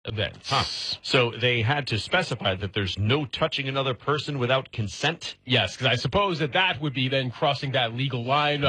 events. Huh. So they had to specify that there's no touching another person without consent? Yes, because I suppose that would be then crossing that legal line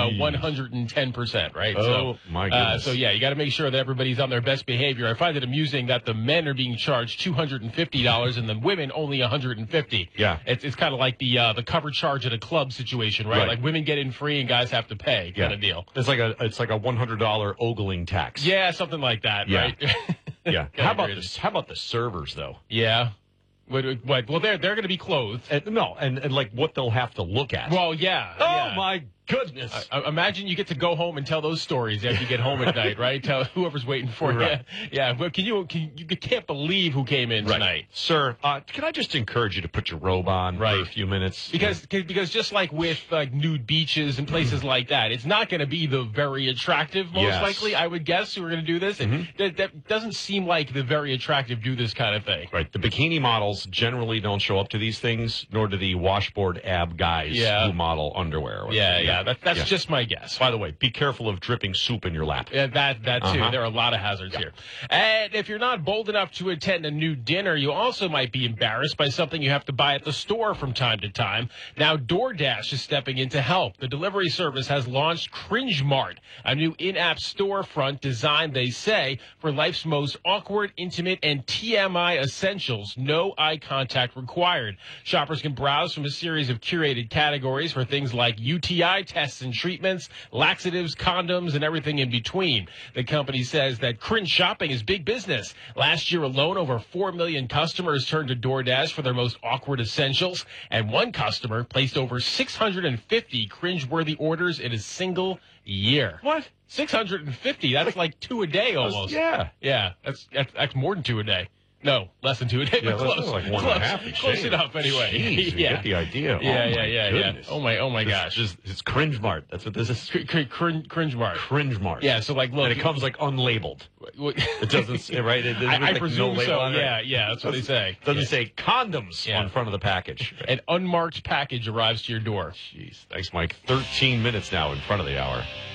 110%, right? Oh, my goodness. So, yeah, you got to make sure that everybody's on their best behavior. I find it amusing that the men are being charged $250 and the women only $150. Yeah. It's kind of like the cover charge at a club situation, right? Like women get in free and guys have to pay kind of deal. It's like a $100 ogling tax. Yeah, something like that, Yeah. right? Yeah. How about the servers, though? Yeah. What? Well, they're going to be clothed. And like what they'll have to look at. Well, yeah. Oh, my goodness. Imagine you get to go home and tell those stories after you get home at night, right? Tell whoever's waiting for you. Yeah. But you can't believe who came in tonight. Sir, can I just encourage you to put your robe on for a few minutes? Because just like with nude beaches and places like that, it's not going to be the very attractive, most likely, I would guess, who are going to do this. And that doesn't seem like the very attractive do this kind of thing. Right. The bikini models generally don't show up to these things, nor do the washboard ab guys who model underwear. That's just my guess. By the way, be careful of dripping soup in your lap. Yeah, that too. There are a lot of hazards here. And if you're not bold enough to attend a new dinner, you also might be embarrassed by something you have to buy at the store from time to time. Now, DoorDash is stepping in to help. The delivery service has launched Cringe Mart, a new in-app storefront designed, they say, for life's most awkward, intimate, and TMI essentials. No eye contact required. Shoppers can browse from a series of curated categories for things like UTI tests and treatments, laxatives, condoms, and everything in between. The company says that cringe shopping is big business. Last year alone, over 4 million customers turned to DoorDash for their most awkward essentials, and one customer placed over 650 cringe-worthy orders in a single year. What? 650? That's like 2 a day almost. Yeah. Yeah, that's more than 2 a day. No, less than 2 a day, but close. Like 1.5. Close enough, anyway. Jeez, you get the idea. Yeah. Oh my gosh. It's Cringe Mart. That's what this is. Cringe Mart. Cringe Mart. Yeah. So look, and it comes like unlabeled. It doesn't say, right. I presume so. Yeah. That's what they say. It doesn't say condoms on front of the package. An unmarked package arrives to your door. Jeez. Thanks, Mike. 13 minutes now in front of the hour.